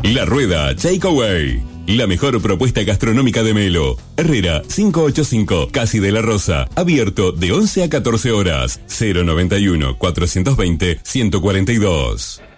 La Rueda Takeaway. La mejor propuesta gastronómica de Melo. Herrera 585, Casi de la Rosa. Abierto de 11 a 14 horas. 091 420 142.